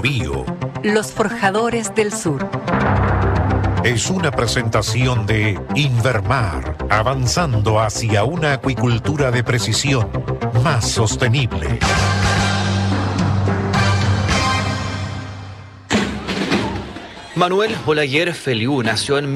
Biobío. Los Forjadores del Sur. Es una presentación de Invermar, avanzando hacia una acuicultura de precisión más sostenible. Manuel Olaguer Feliú nació en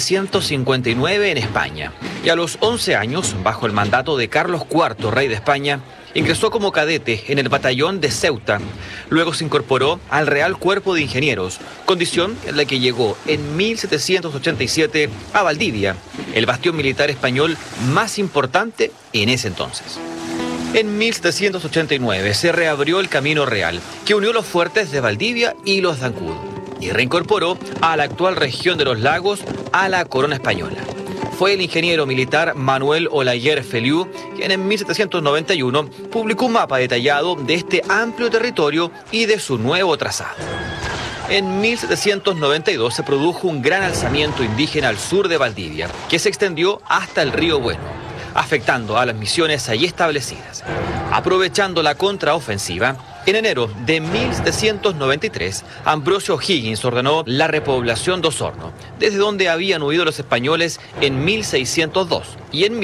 1759 en España y a los 11 años, bajo el mandato de Carlos IV, rey de España, ingresó como cadete en el batallón de Ceuta. Luego se incorporó al Real Cuerpo de Ingenieros, condición en la que llegó en 1787 a Valdivia, el bastión militar español más importante en ese entonces. En 1789 se reabrió el Camino Real, que unió los fuertes de Valdivia y los de Ancud, y reincorporó a la actual región de los lagos a la corona española. Fue el ingeniero militar Manuel Olaguer Feliú quien en 1791 publicó un mapa detallado de este amplio territorio y de su nuevo trazado. En 1792 se produjo un gran alzamiento indígena al sur de Valdivia, que se extendió hasta el río Bueno, afectando a las misiones allí establecidas. Aprovechando la contraofensiva, en enero de 1793, Ambrosio O'Higgins ordenó la repoblación de Osorno, desde donde habían huido los españoles en 1602, y en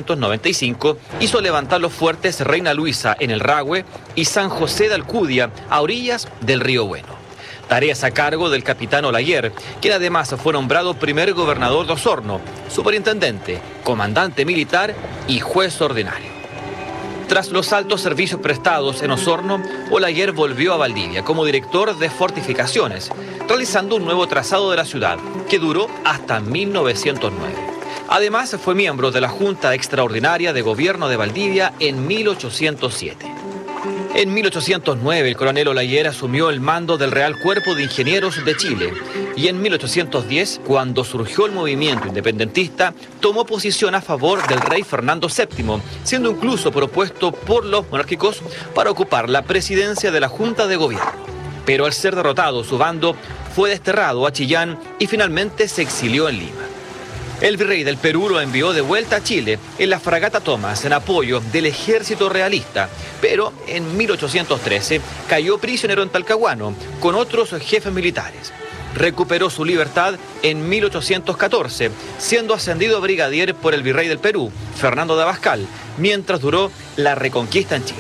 1795 hizo levantar los fuertes Reina Luisa en el Rahue y San José de Alcudia a orillas del río Bueno. Tareas a cargo del capitán Olaguer, quien además fue nombrado primer gobernador de Osorno, superintendente, comandante militar y juez ordinario. Tras los altos servicios prestados en Osorno, Olaguer volvió a Valdivia como director de fortificaciones, realizando un nuevo trazado de la ciudad, que duró hasta 1909. Además, fue miembro de la Junta Extraordinaria de Gobierno de Valdivia en 1807. En 1809, el coronel Olaguer asumió el mando del Real Cuerpo de Ingenieros de Chile y en 1810, cuando surgió el movimiento independentista, tomó posición a favor del rey Fernando VII, siendo incluso propuesto por los monárquicos para ocupar la presidencia de la Junta de Gobierno. Pero al ser derrotado, su bando fue desterrado a Chillán y finalmente se exilió en Lima. El virrey del Perú lo envió de vuelta a Chile en la fragata Tomás en apoyo del ejército realista, pero en 1813 cayó prisionero en Talcahuano con otros jefes militares. Recuperó su libertad en 1814, siendo ascendido a brigadier por el virrey del Perú, Fernando de Abascal, mientras duró la reconquista en Chile.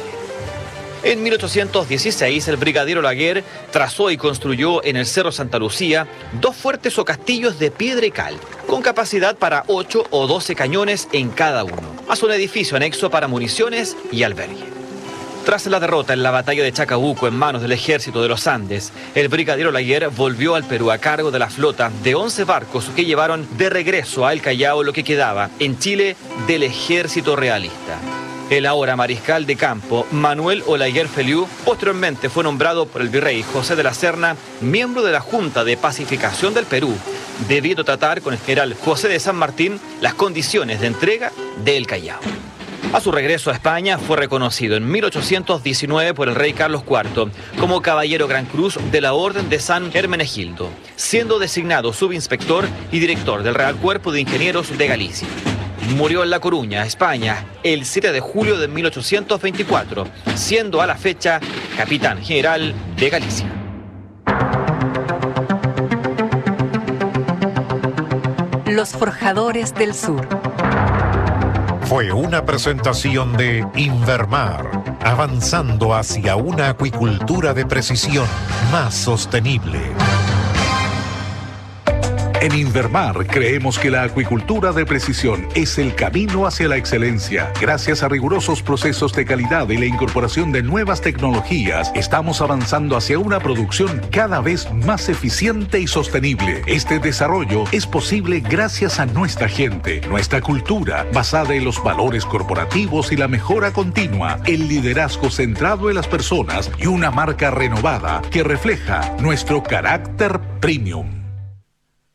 En 1816, el brigadier Olaguer trazó y construyó en el Cerro Santa Lucía 2 fuertes o castillos de piedra y cal, con capacidad para 8 o 12 cañones en cada uno, más un edificio anexo para municiones y albergue. Tras la derrota en la batalla de Chacabuco en manos del ejército de los Andes, el brigadier Olaguer volvió al Perú a cargo de la flota de 11 barcos que llevaron de regreso a El Callao lo que quedaba en Chile del ejército realista. El ahora mariscal de campo, Manuel Olaguer Feliú, posteriormente fue nombrado por el virrey José de la Serna miembro de la Junta de Pacificación del Perú, debiendo tratar con el general José de San Martín las condiciones de entrega de El Callao. A su regreso a España fue reconocido en 1819 por el rey Carlos IV como caballero Gran Cruz de la Orden de San Hermenegildo, siendo designado subinspector y director del Real Cuerpo de Ingenieros de Galicia. Murió en La Coruña, España, el 7 de julio de 1824, siendo a la fecha capitán general de Galicia. Los Forjadores del Sur. Fue una presentación de Invermar, avanzando hacia una acuicultura de precisión más sostenible. En Invermar creemos que la acuicultura de precisión es el camino hacia la excelencia. Gracias a rigurosos procesos de calidad y la incorporación de nuevas tecnologías, estamos avanzando hacia una producción cada vez más eficiente y sostenible. Este desarrollo es posible gracias a nuestra gente, nuestra cultura, basada en los valores corporativos y la mejora continua, el liderazgo centrado en las personas y una marca renovada que refleja nuestro carácter premium.